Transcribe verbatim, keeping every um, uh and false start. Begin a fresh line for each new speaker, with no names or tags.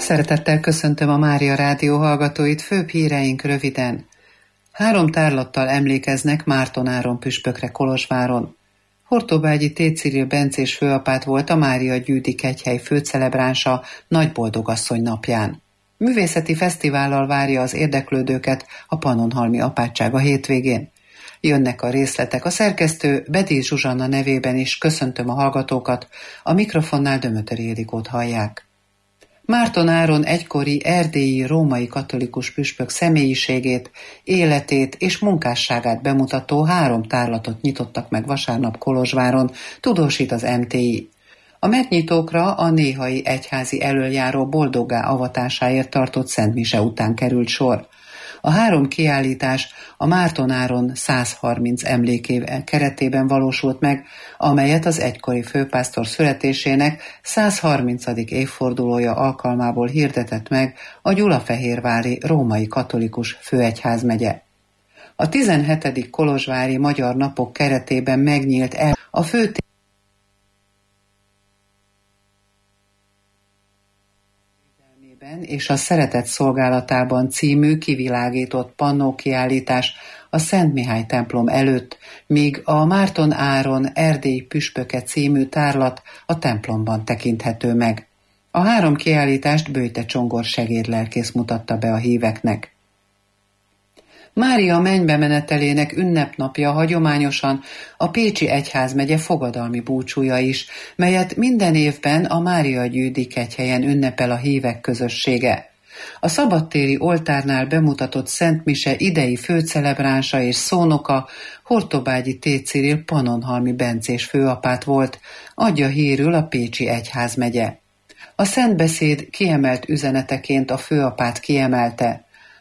Szeretettel köszöntöm a Mária Rádió hallgatóit, főbb híreink röviden. Három tárlattal emlékeznek Márton Áron püspökre Kolozsváron. Hortobágyi Th. Cyril bencés főapát volt a Mária Gyűdi kegyhely főcelebránsa Nagyboldogasszony napján. Művészeti fesztivállal várja az érdeklődőket a Pannonhalmi apátság a hétvégén. Jönnek a részletek. A szerkesztő Bedély Zsuzsanna nevében is köszöntöm a hallgatókat, a mikrofonnál Dömötöri Ildikót hallják. Márton Áron egykori erdélyi római katolikus püspök személyiségét, életét és munkásságát bemutató három tárlatot nyitottak meg vasárnap Kolozsváron, tudósít az em té i. A megnyitókra a néhai egyházi elöljáró boldoggá avatásáért tartott szentmise után került sor. A három kiállítás a Márton Áron százharminc emlékév keretében valósult meg, amelyet az egykori főpásztor születésének százharmincadik évfordulója alkalmából hirdetett meg a Gyulafehérvári Római Katolikus Főegyházmegye. A tizenhetedik Kolozsvári Magyar Napok keretében megnyílt el a fő és a Szeretet szolgálatában című kivilágított pannókiállítás a Szent Mihály templom előtt, míg a Márton Áron Erdély püspöke című tárlat a templomban tekinthető meg. A három kiállítást Böjte Csongor segédlelkész mutatta be a híveknek. Mária mennybe menetelének ünnepnapja hagyományosan a Pécsi Egyházmegye fogadalmi búcsúja is, melyet minden évben a Mária Gyűdi kegyhelyen ünnepel a hívek közössége. A szabadtéri oltárnál bemutatott szentmise idei főcelebránsa és szónoka Hortobágyi Th. Cyril pannonhalmi bencés főapát volt, adja hírül a Pécsi Egyházmegye. A szentbeszéd kiemelt üzeneteként a főapát kiemelte: